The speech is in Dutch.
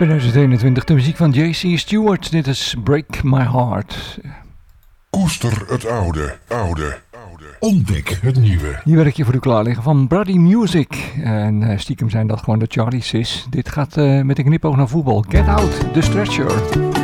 2021, de muziek van J.C. Stewart. Dit is Break My Heart. Koester het oude. Ontdek het nieuwe. Hier werk je voor u klaar liggen van Brady Music. En stiekem zijn dat gewoon de Charlies is. Dit gaat met een knipoog naar voetbal. Get Out, The Stretcher.